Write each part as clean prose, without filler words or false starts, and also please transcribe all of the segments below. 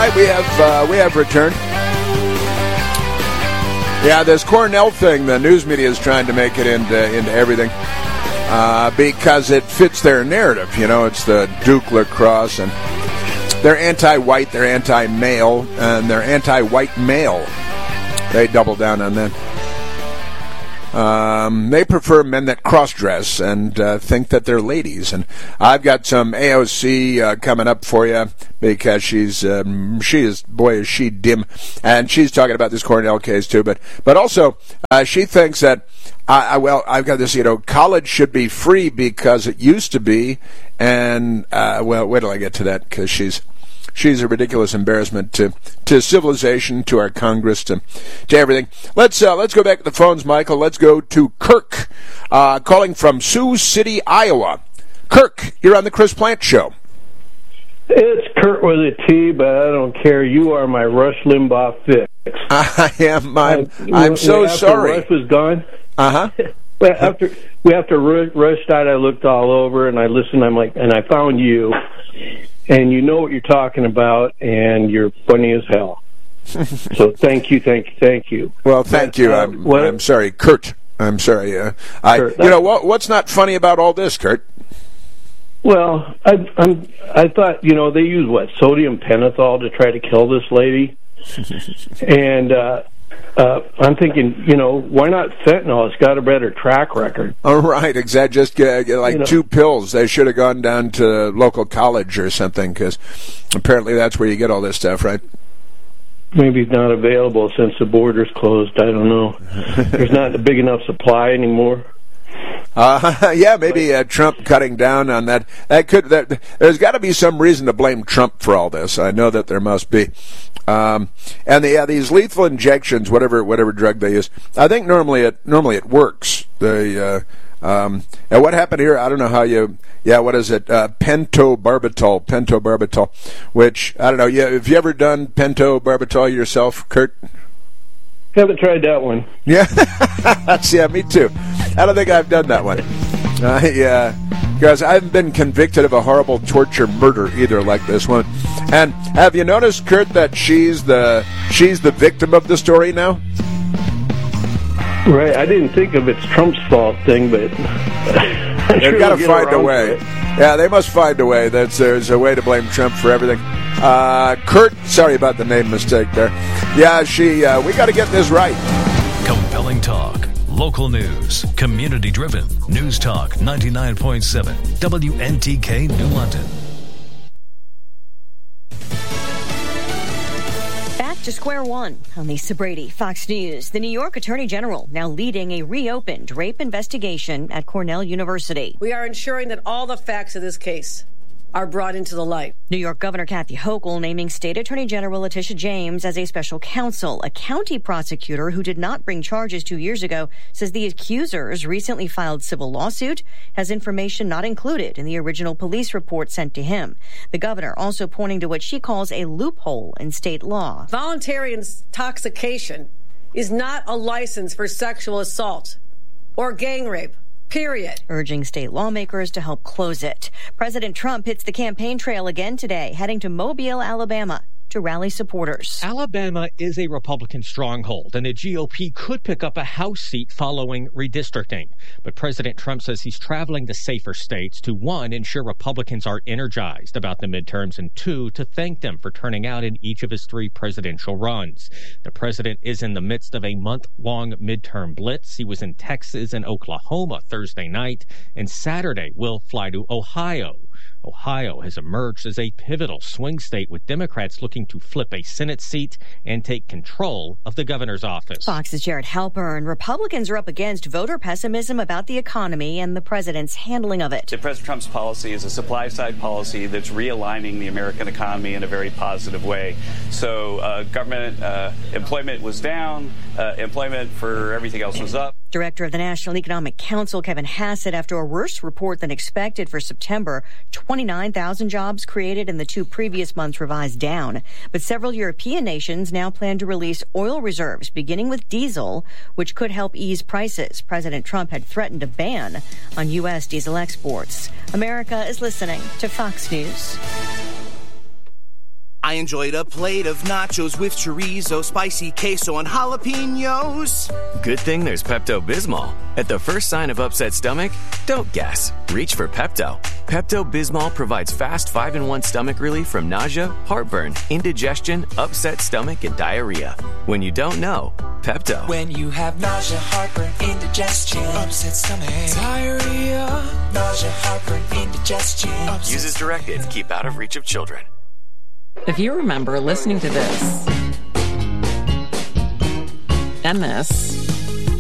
right, we have returned. Yeah, this Cornell thing, the news media is trying to make it into everything because it fits their narrative. You know, it's the Duke lacrosse, and they're anti-white, they're anti-male, and they're anti-white male. They double down on that. They prefer men that cross-dress and think that they're ladies. And I've got some AOC coming up for you because she is dim, and she's talking about this Cornell case too. But also she thinks that I've got this. College should be free because it used to be. And wait till I get to that, because she's a ridiculous embarrassment to civilization, to our Congress, to everything. Let's go back to the phones, Michael. Let's go to Kirk, calling from Sioux City, Iowa. Kirk, you're on the Chris Plante Show. It's Kurt with a T, but I don't care. You are my Rush Limbaugh fix. I am. I'm so sorry. Rush was gone. Uh-huh. After Rush died, I looked all over and I listened. And I found you. And you know what you're talking about, and you're funny as hell. So thank you. Well, thank you. I'm sorry, Kurt. I'm sorry. Kurt, what's not funny about all this, Kurt? Well, I thought, they use sodium pentothal to try to kill this lady, and I'm thinking, why not fentanyl? It's got a better track record. Oh, right, exactly. Just get 2 pills. They should have gone down to local college or something, because apparently that's where you get all this stuff, right? Maybe it's not available since the border's closed. I don't know. There's not a big enough supply anymore. Yeah, maybe Trump cutting down on that. There's got to be some reason to blame Trump for all this. I know that there must be. And these lethal injections, whatever drug they use, I think normally it works. And what happened here? I don't know how you. Yeah, what is it? Pentobarbital, which I don't know. Yeah, have you ever done pentobarbital yourself, Kurt? Haven't tried that one. Yeah, me too. I don't think I've done that one. Because I haven't been convicted of a horrible torture murder either, like this one. And have you noticed, Kurt, that she's the victim of the story now? Right. I didn't think of it's Trump's fault thing, but they've got to find a way. Yeah, they must find a way. There's a way to blame Trump for everything. Kurt, sorry about the name mistake there. Yeah, we got to get this right. Compelling talk, local news, community-driven. News Talk 99.7, WNTK New London. Back to square one on Lisa Brady, Fox News. The New York Attorney General now leading a reopened rape investigation at Cornell University. We are ensuring that all the facts of this case are brought into the light. New York Governor Kathy Hochul naming State Attorney General Letitia James as a special counsel. A county prosecutor who did not bring charges 2 years ago says the accuser's recently filed civil lawsuit has information not included in the original police report sent to him. The governor also pointing to what she calls a loophole in state law. Voluntary intoxication is not a license for sexual assault or gang rape. Period. Urging state lawmakers to help close it. President Trump hits the campaign trail again today, heading to Mobile, Alabama, to rally supporters. Alabama is a Republican stronghold, and the GOP could pick up a House seat following redistricting. But President Trump says he's traveling to safer states to, 1, ensure Republicans are energized about the midterms, and 2, to thank them for turning out in each of his 3 presidential runs. The president is in the midst of a month-long midterm blitz. He was in Texas and Oklahoma Thursday night, and Saturday will fly to Ohio. Ohio has emerged as a pivotal swing state, with Democrats looking to flip a Senate seat and take control of the governor's office. Fox's Jared Halpern. Republicans are up against voter pessimism about the economy and the president's handling of it. President Trump's policy is a supply-side policy that's realigning the American economy in a very positive way. So government employment was down, employment for everything else was up. Director of the National Economic Council, Kevin Hassett, after a worse report than expected for September, 29,000 jobs created in the 2 previous months revised down. But several European nations now plan to release oil reserves, beginning with diesel, which could help ease prices. President Trump had threatened a ban on U.S. diesel exports. America is listening to Fox News. I enjoyed a plate of nachos with chorizo, spicy queso, and jalapenos. Good thing there's Pepto-Bismol. At the first sign of upset stomach, don't guess. Reach for Pepto. Pepto-Bismol provides fast 5-in-1 stomach relief from nausea, heartburn, indigestion, upset stomach, and diarrhea. When you don't know, Pepto. When you have nausea, heartburn, indigestion, upset stomach, diarrhea, nausea, heartburn, indigestion. Use as directed. Keep out of reach of children. If you remember listening to this, and this,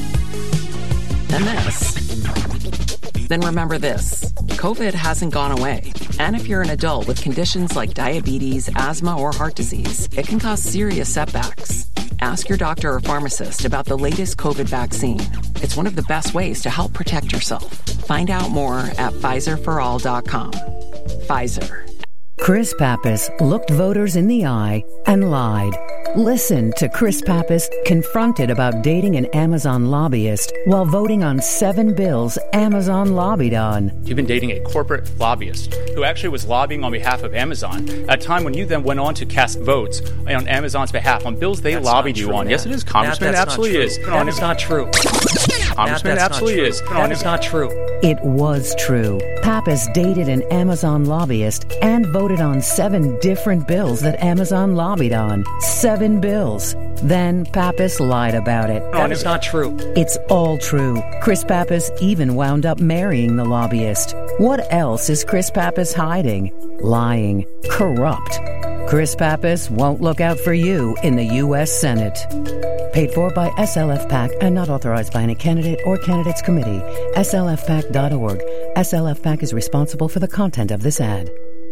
and this, then remember this. COVID hasn't gone away. And if you're an adult with conditions like diabetes, asthma, or heart disease, it can cause serious setbacks. Ask your doctor or pharmacist about the latest COVID vaccine. It's one of the best ways to help protect yourself. Find out more at PfizerForAll.com. Pfizer. Chris Pappas looked voters in the eye and lied. Listen to Chris Pappas confronted about dating an Amazon lobbyist while voting on 7 bills Amazon lobbied on. You've been dating a corporate lobbyist who actually was lobbying on behalf of Amazon at a time when you then went on to cast votes on Amazon's behalf on bills they lobbied you on. Matt. Yes, it is. Congressman, absolutely is. That is not true. Congressman, absolutely is. That is not true. It was true. Pappas dated an Amazon lobbyist and voted on 7 different bills that Amazon lobbied on. 7 bills. Then Pappas lied about it. That is not true. It's all true. Chris Pappas even wound up marrying the lobbyist. What else is Chris Pappas hiding? Lying. Corrupt. Chris Pappas won't look out for you in the U.S. Senate. Paid for by SLF PAC and not authorized by any candidate or candidates committee. SLFPAC.org. SLF PAC is responsible for the content of this ad.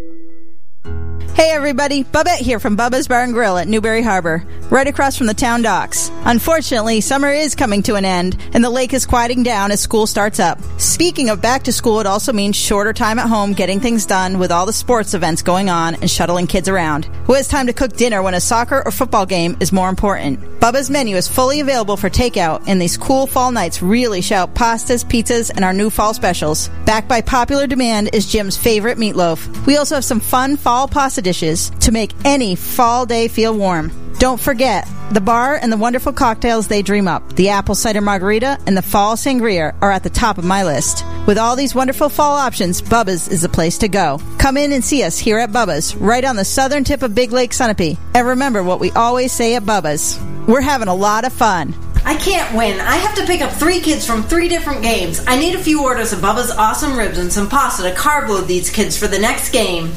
Hey everybody, Bubette here from Bubba's Bar and Grill at Newberry Harbor, right across from the town docks. Unfortunately, summer is coming to an end, and the lake is quieting down as school starts up. Speaking of back to school, it also means shorter time at home getting things done with all the sports events going on and shuttling kids around. Who has time to cook dinner when a soccer or football game is more important? Bubba's menu is fully available for takeout, and these cool fall nights really shout pastas, pizzas, and our new fall specials. Backed by popular demand is Jim's favorite meatloaf. We also have some fun fall pasta dishes to make any fall day feel warm. Don't forget, the bar and the wonderful cocktails they dream up, the apple cider margarita and the fall sangria, are at the top of my list. With all these wonderful fall options, Bubba's is the place to go. Come in and see us here at Bubba's, right on the southern tip of Big Lake Sunapee. And remember what we always say at Bubba's. We're having a lot of fun. I can't win. I have to pick up 3 kids from 3 different games. I need a few orders of Bubba's awesome ribs and some pasta to carb load these kids for the next game.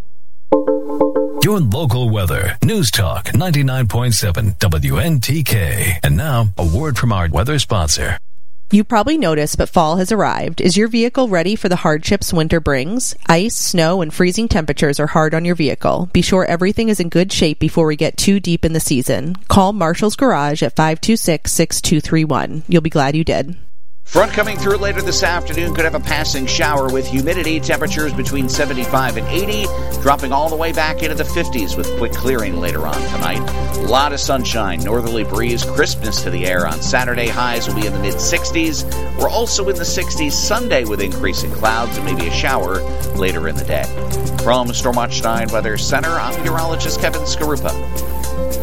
Your local weather. News Talk 99.7 WNTK. And now, a word from our weather sponsor. You probably noticed, but fall has arrived. Is your vehicle ready for the hardships winter brings? Ice, snow, and freezing temperatures are hard on your vehicle. Be sure everything is in good shape before we get too deep in the season. Call Marshall's Garage at 526-6231. You'll be glad you did. Front coming through later this afternoon could have a passing shower with humidity, temperatures between 75 and 80, dropping all the way back into the 50s with quick clearing later on tonight. A lot of sunshine, northerly breeze, crispness to the air on Saturday. Highs will be in the mid-60s. We're also in the 60s Sunday with increasing clouds and maybe a shower later in the day. From Stormwatch 9 Weather Center, I'm meteorologist Kevin Skarupa.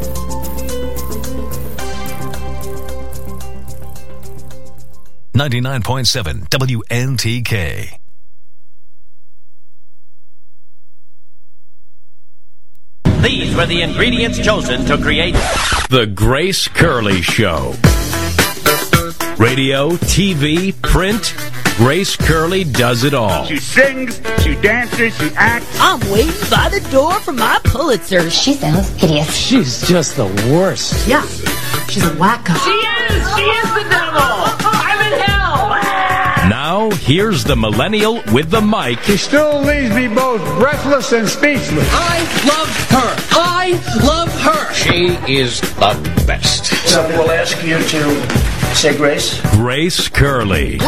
99.7 WNTK. These were the ingredients chosen to create The Grace Curley Show. Radio, TV, print, Grace Curley does it all. She sings, she dances, she acts. I'm waiting by the door for my Pulitzer. She sounds hideous. She's just the worst. Yeah, she's a wacko. She is the devil. I'm in hell. Now, here's the millennial with the mic. She still leaves me both breathless and speechless. I love her. She is the best. So we'll ask you to say grace. Grace Curley.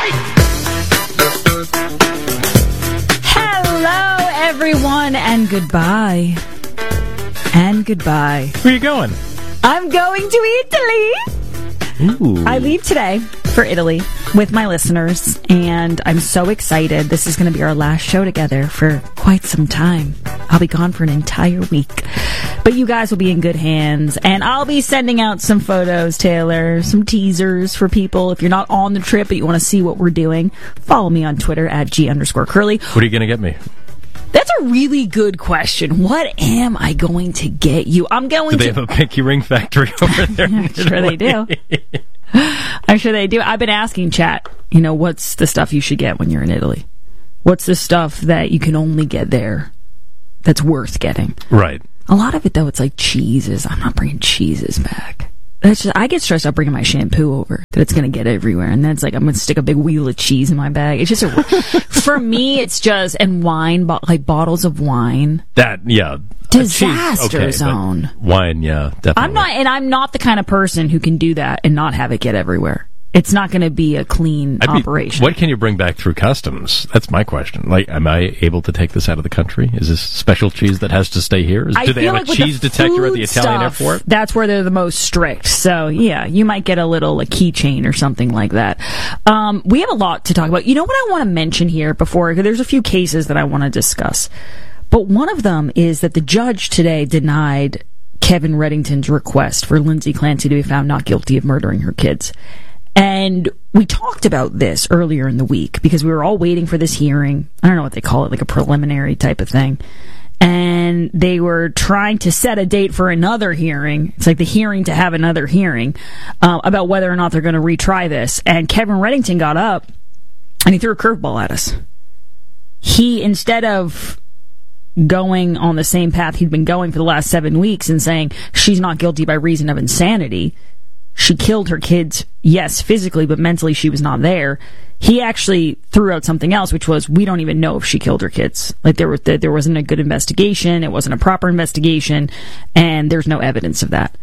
Hello, everyone, and goodbye. And goodbye. Where are you going? I'm going to Italy. Ooh. I leave today. for Italy with my listeners, and I'm so excited. This is going to be our last show together for quite some time. I'll be gone for an entire week, but you guys will be in good hands, and I'll be sending out some photos, Taylor, some teasers for people. If you're not on the trip but you want to see what we're doing, follow me on Twitter at G_Curly. What are you going to get me? That's a really good question. What am I going to get you? Do they have a pinky ring factory over there? I'm sure they do. I'm sure they do. I've been asking chat, what's the stuff you should get when you're in Italy? What's the stuff that you can only get there that's worth getting? Right. A lot of it, though, it's like cheeses. I'm not bringing cheeses back. I get stressed out bringing my shampoo over, that it's going to get everywhere. And then it's like, I'm going to stick a big wheel of cheese in my bag. It's just, for me, it's just, and wine, like bottles of wine. Disaster zone. Wine, yeah, definitely. I'm not the kind of person who can do that and not have it get everywhere. It's not going to be a clean operation. What can you bring back through customs? That's my question. Like, am I able to take this out of the country? Is this special cheese that has to stay here? Do they have a cheese detector at the Italian airport? That's where they're the most strict. So, yeah, you might get a keychain or something like that. We have a lot to talk about. You know what I want to mention here before? There's a few cases that I want to discuss. But one of them is that the judge today denied Kevin Reddington's request for Lindsay Clancy to be found not guilty of murdering her kids. And we talked about this earlier in the week because we were all waiting for this hearing. I don't know what they call it, like a preliminary type of thing. And they were trying to set a date for another hearing. It's like the hearing to have another hearing about whether or not they're going to retry this. And Kevin Reddington got up and he threw a curveball at us. He, instead of going on the same path he'd been going for the last 7 weeks and saying she's not guilty by reason of insanity, she killed her kids, yes, physically, but mentally she was not there. He actually threw out something else, which was, we don't even know if she killed her kids. Like, there wasn't a good investigation, it wasn't a proper investigation, and there's no evidence of that.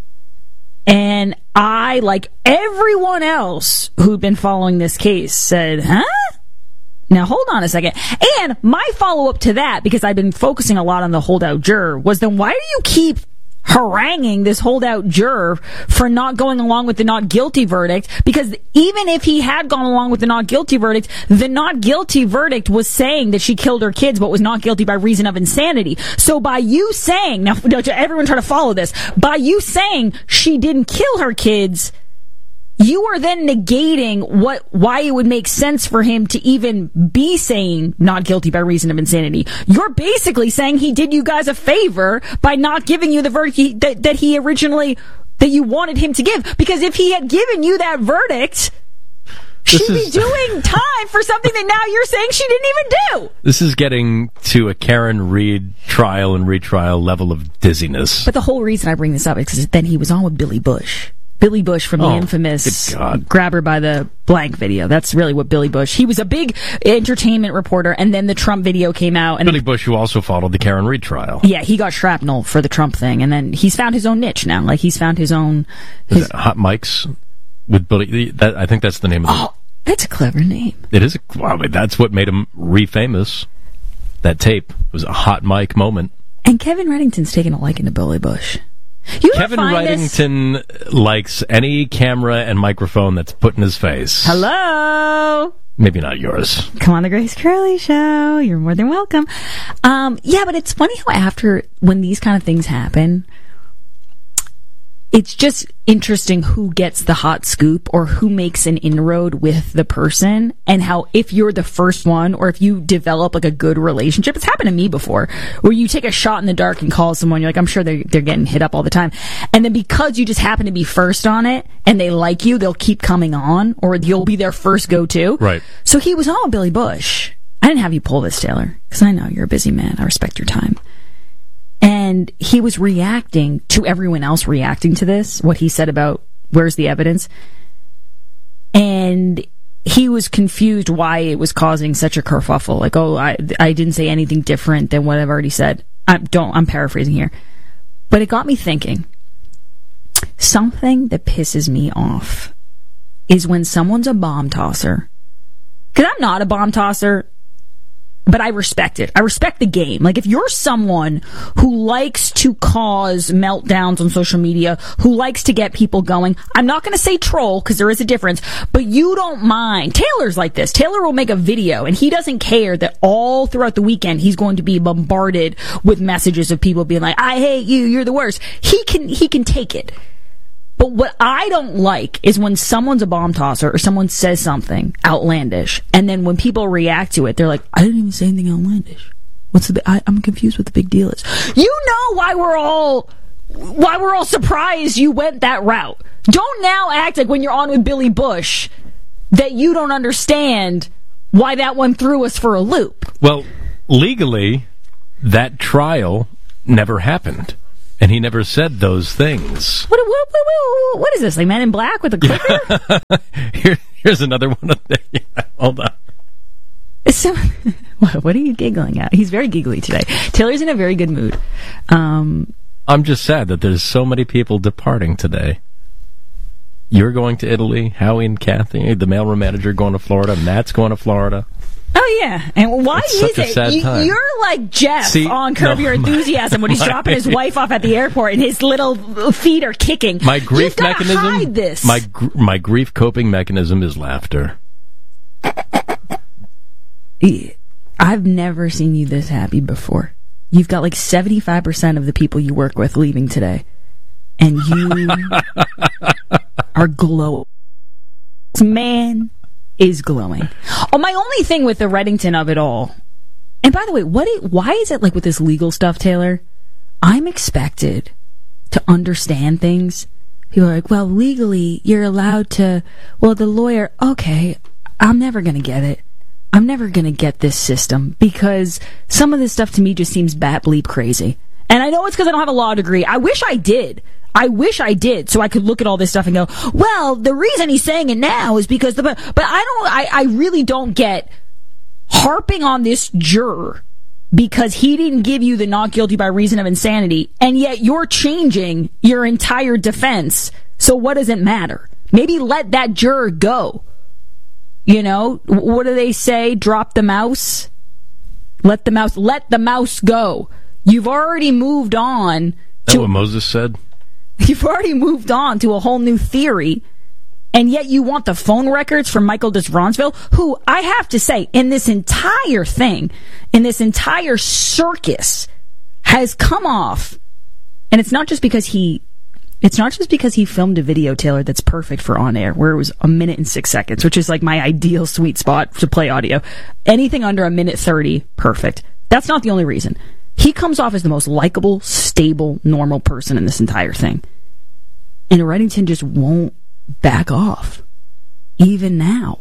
And I, like everyone else who'd been following this case, said, huh? Now, hold on a second. And my follow-up to that, because I've been focusing a lot on the holdout juror, was then why do you keep haranguing this holdout juror for not going along with the not guilty verdict? Because even if he had gone along with the not guilty verdict, the not guilty verdict was saying that she killed her kids but was not guilty by reason of insanity. So by you saying, now everyone try to follow this, by you saying she didn't kill her kids, you are then negating why it would make sense for him to even be saying not guilty by reason of insanity. You're basically saying he did you guys a favor by not giving you the verdict that you wanted him to give. Because if he had given you that verdict, she'd be doing time for something that now you're saying she didn't even do. This is getting to a Karen Reed trial and retrial level of dizziness. But the whole reason I bring this up is because then he was on with Billy Bush. Billy Bush from the infamous Grab Her by the Blank video. That's really what Billy Bush... He was a big entertainment reporter, and then the Trump video came out. And Billy Bush, who also followed the Karen Reed trial. Yeah, he got shrapnel for the Trump thing, and then he's found his own niche now. Like, he's found his own... Is it Hot Mics with Billy... I think that's the name of it. Oh, that's a clever name. It is. That's what made him re-famous. That tape was a hot mic moment. And Kevin Reddington's taken a liking to Billy Bush. Kevin Reddington likes any camera and microphone that's put in his face. Hello? Maybe not yours. Come on the Grace Curley Show. You're more than welcome. Yeah, but it's funny how when these kind of things happen, it's just interesting who gets the hot scoop or who makes an inroad with the person, and how if you're the first one or if you develop like a good relationship. It's happened to me before, where you take a shot in the dark and call someone, you're like, I'm sure they're getting hit up all the time, and then because you just happen to be first on it and they like you, they'll keep coming on, or you'll be their first go-to. Right. So he was on with Billy Bush. I didn't have you pull this, Taylor, because I know you're a busy man. I respect your time. And he was reacting to everyone else reacting to this, what he said about where's the evidence. And he was confused why it was causing such a kerfuffle. Like, I didn't say anything different than what I've already said. I'm paraphrasing here. But it got me thinking. Something that pisses me off is when someone's a bomb tosser. Because I'm not a bomb tosser. But I respect it. I respect the game. Like, if you're someone who likes to cause meltdowns on social media, who likes to get people going, I'm not going to say troll, because there is a difference, but you don't mind. Taylor's like this. Taylor will make a video, and he doesn't care that all throughout the weekend he's going to be bombarded with messages of people being like, I hate you, you're the worst. He can take it. But what I don't like is when someone's a bomb tosser or someone says something outlandish, and then when people react to it, they're like, I didn't even say anything outlandish. I'm confused what the big deal is. You know why we're all surprised you went that route. Don't now act like when you're on with Billy Bush that you don't understand why that one threw us for a loop. Well, legally, that trial never happened. And he never said those things. What is this, like Men in Black with a clicker? Here's another one. Hold on. So, what are you giggling at? He's very giggly today. Taylor's in a very good mood. I'm just sad that there's so many people departing today. You're going to Italy, Howie and Kathy, the mailroom manager going to Florida, Matt's going to Florida. Oh, yeah. And why it's is such a sad time. You're like Jeff on Curb Your Enthusiasm when he's dropping his wife off at the airport and his little feet are kicking. My grief mechanism. Hide this. My grief coping mechanism is laughter. I've never seen you this happy before. You've got like 75% of the people you work with leaving today. And you are glowing. This man is glowing. Oh, my only thing with the Reddington of it all, and by the way, why is it like with this legal stuff, Taylor? I'm expected to understand things. People are like, well, legally, you're allowed to, well, the lawyer, okay, I'm never going to get it. I'm never going to get this system because some of this stuff to me just seems bat bleep crazy. And I know it's because I don't have a law degree. I wish I did. So I could look at all this stuff and go, well, the reason he's saying it now is because but I really don't get harping on this juror because he didn't give you the not guilty by reason of insanity, and yet you're changing your entire defense. So what does it matter? Maybe let that juror go. You know, what do they say? Drop the mouse. Let the mouse go. You've already moved on. That's what Moses said. You've already moved on to a whole new theory, and yet you want the phone records from Michael Desronsville, who I have to say, in this entire thing, in this entire circus, has come off, and it's not just because he filmed a video, Taylor, that's perfect for on air, where it was 1 minute and 6 seconds, which is like my ideal sweet spot to play audio. Anything under 1:30, perfect. That's not the only reason. He comes off as the most likable, stable, normal person in this entire thing. And Reddington just won't back off. Even now.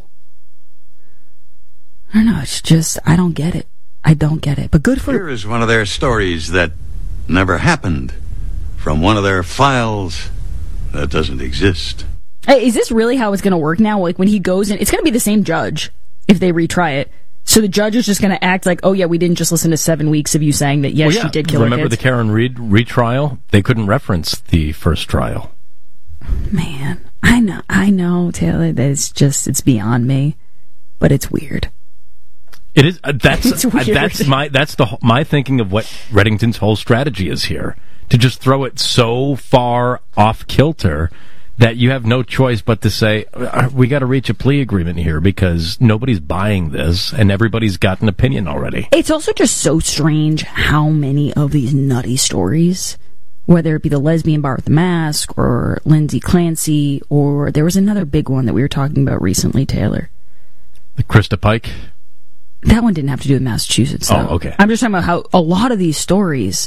I don't know, it's just, I don't get it. But good for... Here is one of their stories that never happened. From one of their files that doesn't exist. Hey, is this really how it's going to work now? Like when he goes in, it's going to be the same judge if they retry it. So the judge is just going to act like, oh yeah, we didn't just listen to 7 weeks of you saying that, yes, she did kill her kids. Remember the Karen Reed retrial? They couldn't reference the first trial. Man, I know, Taylor, that it's beyond me, but it's weird. It is. That's my thinking of what Reddington's whole strategy is here. To just throw it so far off kilter that you have no choice but to say, we got to reach a plea agreement here because nobody's buying this and everybody's got an opinion already. It's also just so strange how many of these nutty stories, whether it be the lesbian bar with the mask or Lindsay Clancy, or there was another big one that we were talking about recently, Taylor. The Krista Pike? That one didn't have to do with Massachusetts, though. Oh, okay. I'm just talking about how a lot of these stories,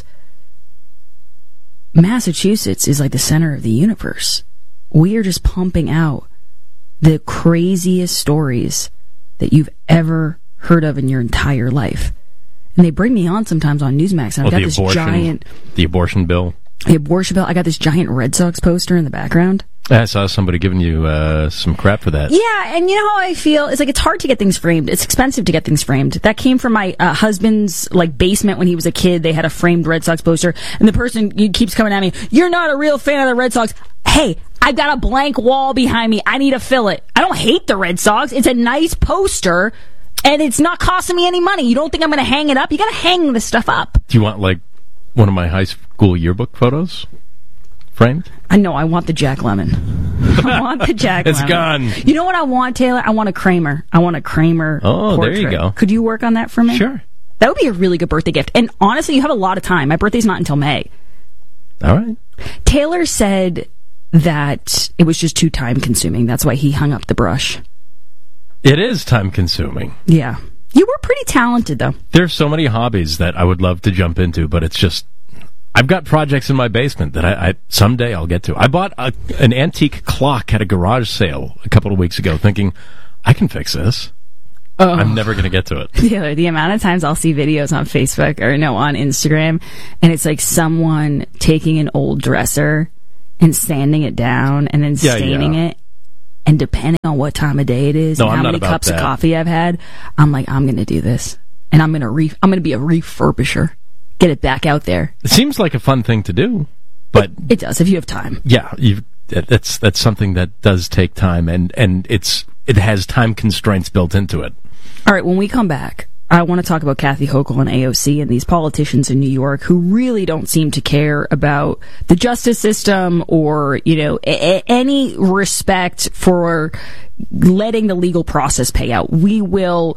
Massachusetts is like the center of the universe. We are just pumping out the craziest stories that you've ever heard of in your entire life. And they bring me on sometimes on Newsmax, and I've got this giant... The abortion bill. The abortion bill. I got this giant Red Sox poster in the background. I saw somebody giving you some crap for that. Yeah, and you know how I feel? It's like it's hard to get things framed. It's expensive to get things framed. That came from my husband's basement when he was a kid. They had a framed Red Sox poster, and the person keeps coming at me, you're not a real fan of the Red Sox. Hey, I got a blank wall behind me. I need to fill it. I don't hate the Red Sox. It's a nice poster. And it's not costing me any money. You don't think I'm going to hang it up? You got to hang this stuff up. Do you want, like, one of my high school yearbook photos framed? I know. I want the Jack Lemmon. I want the Jack Lemmon. It's gone. You know what I want, Taylor? I want a Kramer. portrait. There you go. Could you work on that for me? Sure. That would be a really good birthday gift. And honestly, you have a lot of time. My birthday's not until May. All right. Taylor said that it was just too time-consuming. That's why he hung up the brush. It is time-consuming. Yeah. You were pretty talented, though. There's so many hobbies that I would love to jump into, but it's just... I've got projects in my basement that I someday I'll get to. I bought an antique clock at a garage sale a couple of weeks ago thinking, I can fix this. Oh. I'm never going to get to it. Taylor, the amount of times I'll see videos on Facebook on Instagram, and it's like someone taking an old dresser and sanding it down and then staining it. And depending on what time of day it is and how many cups of coffee I've had, I'm like, I'm going to do this. And I'm going to be a refurbisher. Get it back out there. It seems like a fun thing to do, but it does if you have time. Yeah, that's something that does take time, and it has time constraints built into it. All right, when we come back, I want to talk about Kathy Hochul and AOC and these politicians in New York who really don't seem to care about the justice system or, any respect for letting the legal process pay out. We'll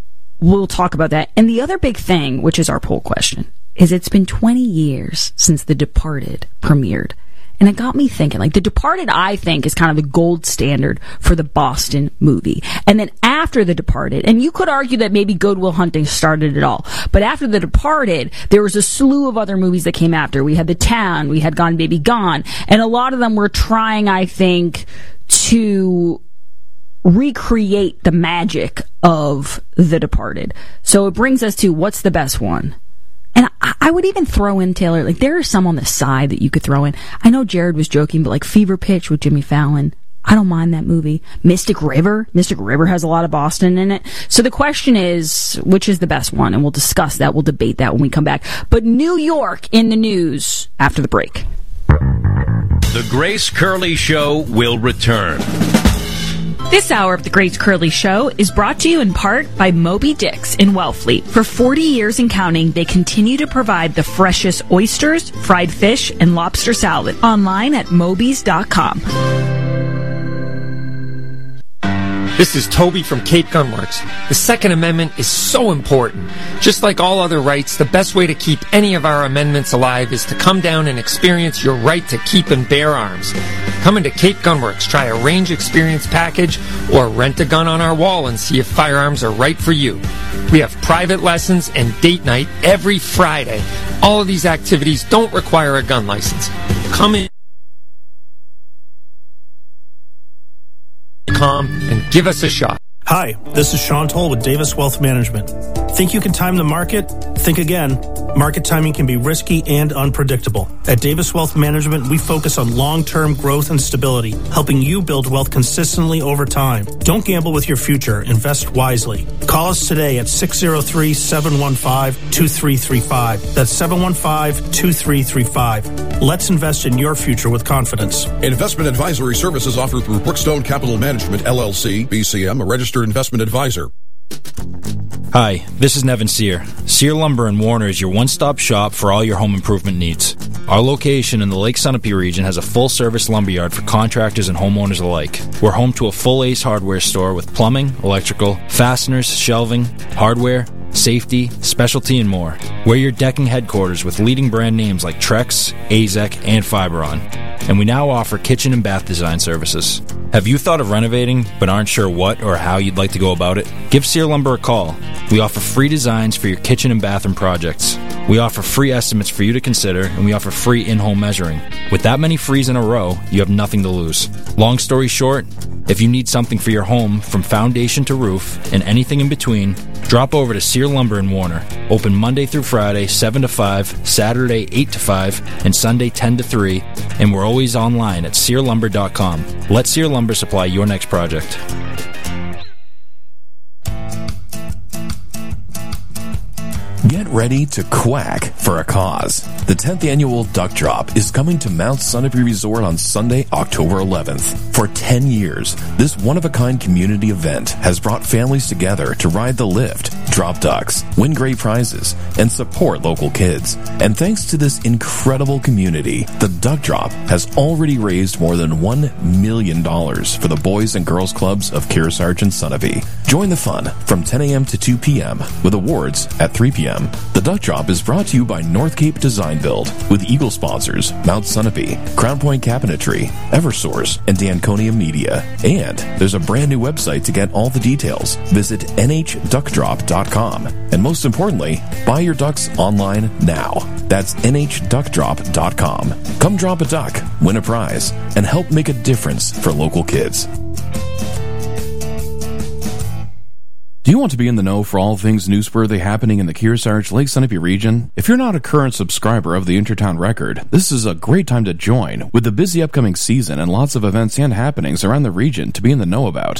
talk about that. And the other big thing, which is our poll question, is it's been 20 years since The Departed premiered. And it got me thinking, The Departed, I think, is kind of the gold standard for the Boston movie. And then after The Departed, and you could argue that maybe Good Will Hunting started it all, but after The Departed, there was a slew of other movies that came after. We had The Town, we had Gone Baby Gone, and a lot of them were trying, I think, to recreate the magic of The Departed. So it brings us to what's the best one? And I would even throw in, Taylor, there are some on the side that you could throw in. I know Jared was joking, but Fever Pitch with Jimmy Fallon, I don't mind that movie. Mystic River has a lot of Boston in it. So the question is, which is the best one? And we'll discuss that. We'll debate that when we come back. But New York in the news after the break. The Grace Curley Show will return. This hour of the Grace Curley Show is brought to you in part by Moby Dick's in Wellfleet. For 40 years and counting, they continue to provide the freshest oysters, fried fish, and lobster salad. Online at Mobies.com. This is Toby from Cape Gunworks. The Second Amendment is so important. Just like all other rights, the best way to keep any of our amendments alive is to come down and experience your right to keep and bear arms. Come into Cape Gunworks, try a range experience package, or rent a gun on our wall and see if firearms are right for you. We have private lessons and date night every Friday. All of these activities don't require a gun license. Come in. And give us a shot. Hi, this is Sean Toll with Davis Wealth Management. Think you can time the market? Think again. Market timing can be risky and unpredictable. At Davis Wealth Management, we focus on long-term growth and stability, helping you build wealth consistently over time. Don't gamble with your future. Invest wisely. Call us today at 603-715-2335. That's 715-2335. Let's invest in your future with confidence. Investment advisory services offered through Brookstone Capital Management, LLC, BCM, a registered investment advisor. Hi, this is Nevin Sear. Sear Lumber in Warner is your one-stop shop for all your home improvement needs. Our location in the Lake Sunapee region has a full-service lumberyard for contractors and homeowners alike. We're home to a full Ace Hardware store with plumbing, electrical, fasteners, shelving, hardware, safety, specialty, and more. We're your decking headquarters with leading brand names like Trex, AZEK, and Fiberon. And we now offer kitchen and bath design services. Have you thought of renovating but aren't sure what or how you'd like to go about it? Give Sear Lumber a call. We offer free designs for your kitchen and bathroom projects. We offer free estimates for you to consider, and we offer free in-home measuring. With that many frees in a row, you have nothing to lose. Long story short, if you need something for your home from foundation to roof and anything in between, drop over to Sear Lumber in Warner. Open Monday through Friday, 7 to 5, Saturday, 8 to 5, and Sunday, 10 to 3, and we're always online at SearLumber.com. Let Sear Lumber supply your next project. Get ready to quack for a cause. The 10th annual Duck Drop is coming to Mount Sunapee Resort on Sunday, October 11th. For 10 years, this one-of-a-kind community event has brought families together to ride the lift, drop ducks, win great prizes, and support local kids. And thanks to this incredible community, the Duck Drop has already raised more than $1 million for the Boys and Girls Clubs of Kearsarge and Sunapee. Join the fun from 10 a.m. to 2 p.m. with awards at 3 p.m. The Duck Drop is brought to you by North Cape Design Build with Eagle sponsors Mount Sunapee, Crown Point Cabinetry, Eversource, and Danconia Media. And there's a brand new website to get all the details. Visit nhdduckdrop.com. And most importantly, buy your ducks online now. That's nhdduckdrop.com. Come drop a duck, win a prize, and help make a difference for local kids. Do you want to be in the know for all things newsworthy happening in the Kearsarge Lake Sunapee region? If you're not a current subscriber of the Intertown Record, this is a great time to join with the busy upcoming season and lots of events and happenings around the region to be in the know about.